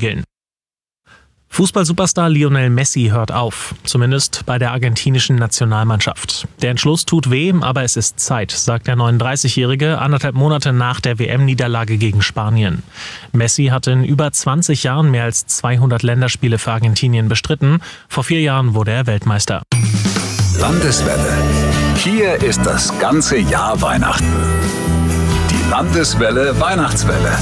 widerspiegeln. Fußball-Superstar Lionel Messi hört auf, zumindest bei der argentinischen Nationalmannschaft. Der Entschluss tut weh, aber es ist Zeit, sagt der 39-Jährige 1,5 Monate nach der WM-Niederlage gegen Spanien. Messi hatte in über 20 Jahren mehr als 200 Länderspiele für Argentinien bestritten. Vor 4 Jahren wurde er Weltmeister. Landeswelle. Hier ist das ganze Jahr Weihnachten. Die Landeswelle Weihnachtswelle.